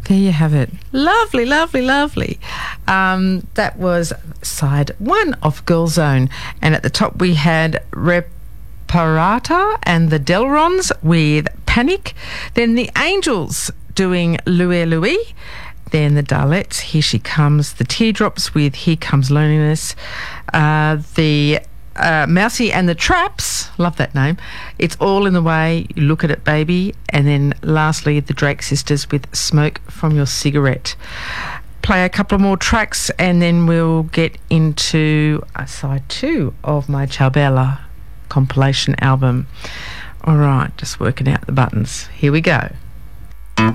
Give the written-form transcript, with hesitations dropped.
There you have it. Lovely, lovely, lovely. That was side one of Girl Zone. And at the top we had Reparata and the Delrons with Panic. Then the Angels doing Louie Louie. Then the Darlettes, Here She Comes. The Teardrops with Here Comes Loneliness. The Mousy and the Traps, love that name, It's All in the Way You Look at It Baby. And then lastly the Drake Sisters with Smoke from Your Cigarette. Play a couple of more tracks and then we'll get into side two of my Ciao Bella compilation album. All right, just working out the buttons. Here we go.